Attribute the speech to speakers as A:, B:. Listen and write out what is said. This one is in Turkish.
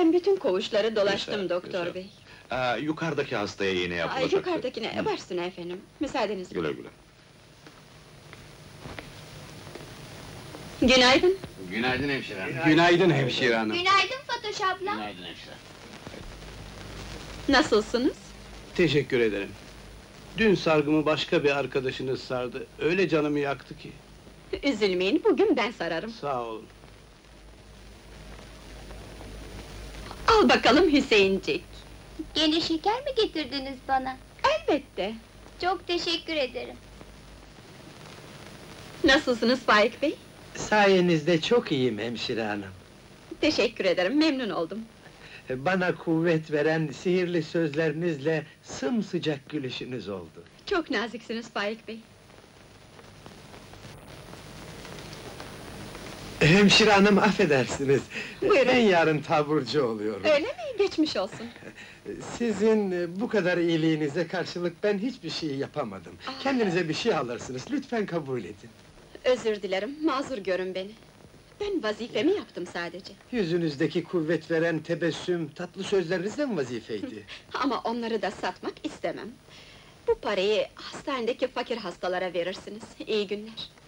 A: Ben bütün koğuşları dolaştım
B: Güzel,
A: doktor
B: güzel.
A: bey.
B: Yukarıdaki hastaya iğne
A: Ay,
B: yapılacaktı.
A: yukarıdakine, başsın efendim. Müsaadenizle.
B: Güle güle.
A: Günaydın.
C: Günaydın hemşire hanım.
D: Günaydın hemşire hanım.
E: Günaydın Fatoş abla.
C: Günaydın hemşire.
A: Nasılsınız?
D: Teşekkür ederim. Dün sargımı başka bir arkadaşınız sardı. Öyle canımı yaktı ki.
A: Üzülmeyin, bugün ben sararım.
D: Sağ olun.
A: Al bakalım Hüseyincik.
E: Gene şeker mi getirdiniz bana?
A: Elbette.
E: Çok teşekkür ederim.
A: Nasılsınız Faik bey?
F: Sayenizde çok iyiyim hemşire hanım.
A: Teşekkür ederim, memnun oldum.
F: Bana kuvvet veren sihirli sözlerinizle sımsıcak gülüşünüz oldu.
A: Çok naziksiniz Faik bey.
F: Hemşire hanım affedersiniz.
A: Buyurun.
F: Ben yarın taburcu oluyorum.
A: Öyle mi? Geçmiş olsun.
F: Sizin bu kadar iyiliğinize karşılık ben hiçbir şey yapamadım. Kendinize bir şey alırsınız, lütfen kabul edin.
A: Özür dilerim, mazur görün beni. Ben vazifemi yaptım sadece.
F: Yüzünüzdeki kuvvet veren tebessüm, tatlı sözlerinizle mi vazifeydi?
A: Ama onları da satmak istemem. Bu parayı hastanedeki fakir hastalara verirsiniz. İyi günler.